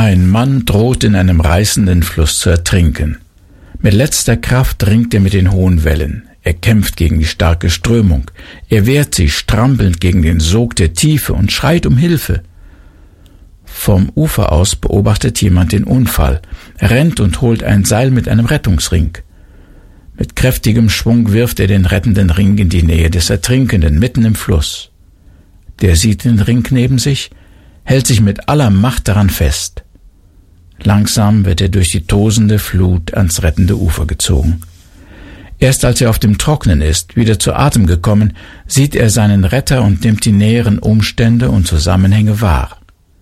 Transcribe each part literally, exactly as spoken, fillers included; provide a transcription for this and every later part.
Ein Mann droht in einem reißenden Fluss zu ertrinken. Mit letzter Kraft ringt er mit den hohen Wellen. Er kämpft gegen die starke Strömung. Er wehrt sich strampelnd gegen den Sog der Tiefe und schreit um Hilfe. Vom Ufer aus beobachtet jemand den Unfall, rennt und holt ein Seil mit einem Rettungsring. Mit kräftigem Schwung wirft er den rettenden Ring in die Nähe des Ertrinkenden, mitten im Fluss. Der sieht den Ring neben sich, hält sich mit aller Macht daran fest. Langsam wird er durch die tosende Flut ans rettende Ufer gezogen. Erst als er auf dem Trocknen ist, wieder zu Atem gekommen, sieht er seinen Retter und nimmt die näheren Umstände und Zusammenhänge wahr.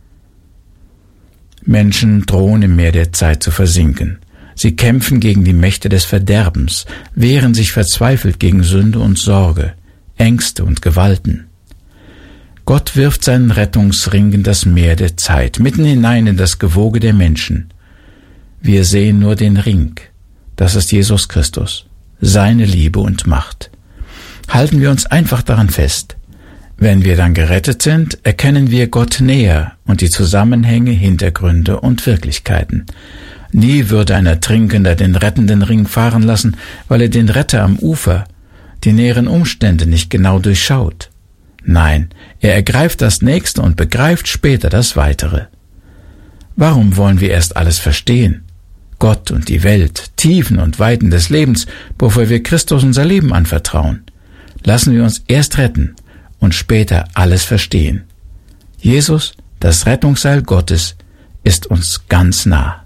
Menschen drohen im Meer der Zeit zu versinken. Sie kämpfen gegen die Mächte des Verderbens, wehren sich verzweifelt gegen Sünde und Sorge, Ängste und Gewalten. Gott wirft seinen Rettungsring in das Meer der Zeit, mitten hinein in das Gewoge der Menschen. Wir sehen nur den Ring. Das ist Jesus Christus, seine Liebe und Macht. Halten wir uns einfach daran fest. Wenn wir dann gerettet sind, erkennen wir Gott näher und die Zusammenhänge, Hintergründe und Wirklichkeiten. Nie würde ein Ertrinkender den rettenden Ring fahren lassen, weil er den Retter am Ufer, die näheren Umstände nicht genau durchschaut. Nein, er ergreift das Nächste und begreift später das Weitere. Warum wollen wir erst alles verstehen? Gott und die Welt, Tiefen und Weiten des Lebens, bevor wir Christus unser Leben anvertrauen. Lassen wir uns erst retten und später alles verstehen. Jesus, das Rettungsseil Gottes, ist uns ganz nah.